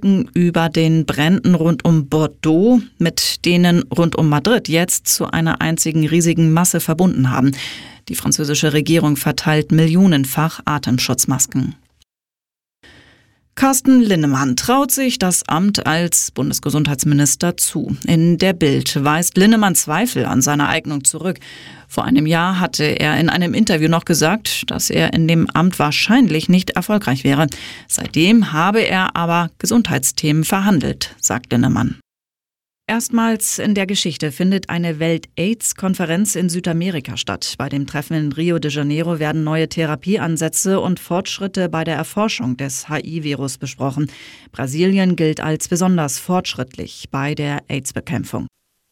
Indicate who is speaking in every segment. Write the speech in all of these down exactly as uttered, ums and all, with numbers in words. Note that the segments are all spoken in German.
Speaker 1: Statistiken über den Bränden rund um Bordeaux, mit denen rund um Madrid jetzt zu einer einzigen riesigen Masse verbunden haben. Die französische Regierung verteilt millionenfach Atemschutzmasken. Carsten Linnemann traut sich das Amt als Bundesgesundheitsminister zu. In der Bild weist Linnemann Zweifel an seiner Eignung zurück. Vor einem Jahr hatte er in einem Interview noch gesagt, dass er in dem Amt wahrscheinlich nicht erfolgreich wäre. Seitdem habe er aber Gesundheitsthemen verhandelt, sagt Linnemann. Erstmals in der Geschichte findet eine Welt-AIDS-Konferenz in Südamerika statt. Bei dem Treffen in Rio de Janeiro werden neue Therapieansätze und Fortschritte bei der Erforschung des H I-Virus besprochen. Brasilien gilt als besonders fortschrittlich bei der AIDS-Bekämpfung.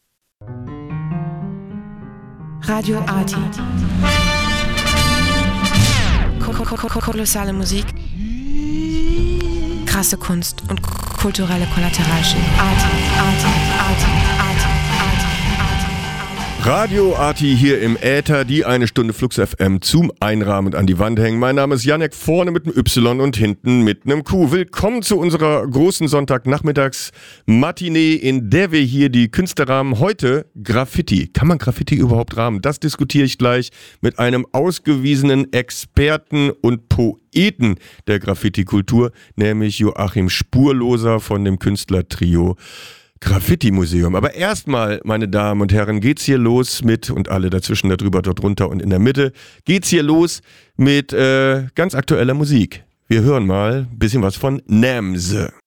Speaker 2: Radio Arti. Kolossale Musik. Krasse Kunst und kulturelle Kollateralschäden. Arti, Arti, Arti, Arti, Arti, Arti.
Speaker 3: Radio Arti hier im Äther, die eine Stunde Flux F M zum Einrahmen und an die Wand hängen. Mein Name ist Janek, vorne mit einem Y und hinten mit einem Q. Willkommen zu unserer großen Sonntagnachmittags-Matinee, in der wir hier die Künste rahmen. Heute Graffiti. Kann man Graffiti überhaupt rahmen? Das diskutiere ich gleich mit einem ausgewiesenen Experten und Poeten der Graffiti-Kultur, nämlich Joachim Spurloser von dem Künstlertrio Graffiti-Museum. Aber erstmal, meine Damen und Herren, geht's hier los mit, und alle dazwischen, darüber, dort drunter und in der Mitte, geht's hier los mit äh, ganz aktueller Musik. Wir hören mal ein bisschen was von Namze.